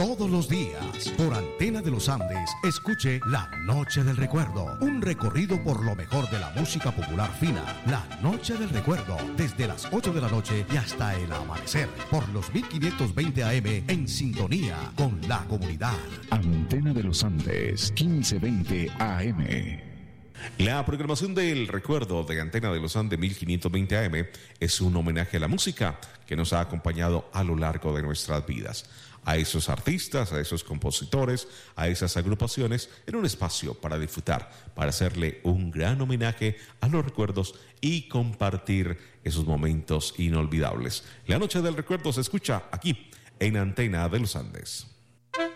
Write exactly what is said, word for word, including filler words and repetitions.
Todos los días, por Antena de los Andes, escuche La Noche del Recuerdo, un recorrido por lo mejor de la música popular fina. La Noche del Recuerdo, desde las ocho de la noche y hasta el amanecer, por los mil quinientos veinte A M, en sintonía con la comunidad. Antena de los Andes, quince veinte A M. La programación del recuerdo de Antena de los Andes mil quinientos veinte A M es un homenaje a la música que nos ha acompañado a lo largo de nuestras vidas. A esos artistas, a esos compositores, a esas agrupaciones, en un espacio para disfrutar, para hacerle un gran homenaje a los recuerdos y compartir esos momentos inolvidables. La Noche del Recuerdo se escucha aquí, en Antena de los Andes.